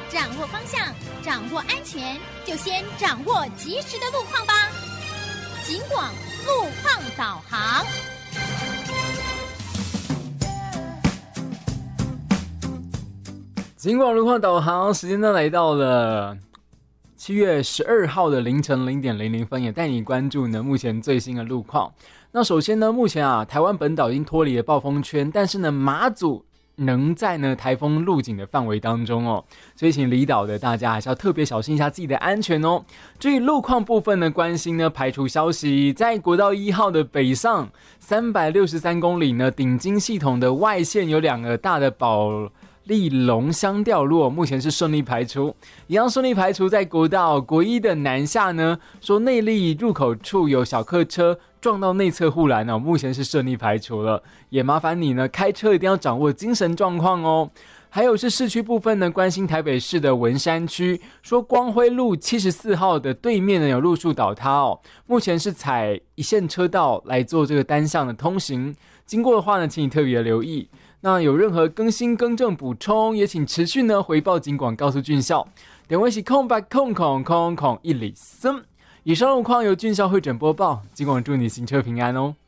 掌握方向，掌握安全，就先掌握及时的路况吧。警广路况导航。 警广路况导航时间呢来到了7月12号的凌晨0点00分，也带你关注呢目前最新的路况。那首先呢，目前台湾本岛已经脱离了暴风圈，但是呢马祖能在呢台风路径的范围当中哦，所以请离岛的大家还是要特别小心一下自己的安全哦。至于路况部分呢，关心呢排除消息，在国道1号的北上363公里呢，顶金系统的外线有2个大的保利龙箱掉落，目前是顺利排除，一样顺利排除。在国道国一的南下呢，说内壢入口处有小客车撞到内侧护栏哦，目前是顺利排除了。也麻烦你呢，开车一定要掌握精神状况哦。还有是市区部分呢，关心台北市的文山区，说光辉路74号的对面呢有路树倒塌哦，目前是采一线车道来做这个单向的通行，经过的话呢，请你特别留意。那有任何更新更正补充，也请持续呢回报警广告诉俊孝。点位是08000103。以上路况由俊孝会诊播报，警广祝你行车平安哦。